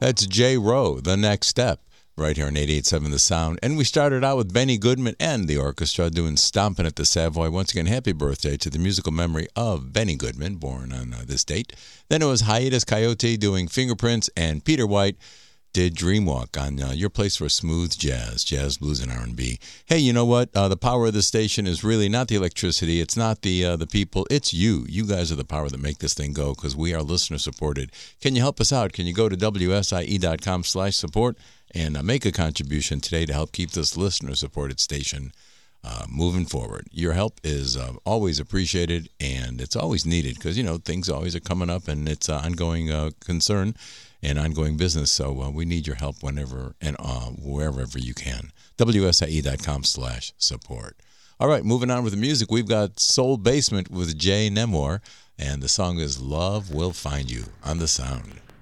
That's J. Rowe, The Next Step, right here on 88.7 The Sound. And we started out with Benny Goodman and the orchestra doing Stompin' at the Savoy. Once again, happy birthday to the musical memory of Benny Goodman, born on this date. Then it was Hiatus Coyote doing Fingerprints, and Peter White did Dreamwalk on your place for smooth jazz, blues, and R&B. Hey, you know what? The power of the station is really not the electricity. It's not the people. It's you. You guys are the power that make this thing go because we are listener-supported. Can you help us out? Can you go to WSIE.com/support and make a contribution today to help keep this listener-supported station moving forward? Your help is always appreciated, and it's always needed because, things always are coming up, and it's an ongoing concern and ongoing business. So we need your help whenever and wherever you can. WSIE.com/support. All right, moving on with the music. We've got Soul Basement with Jay Nemore, and the song is Love Will Find You on The Sound.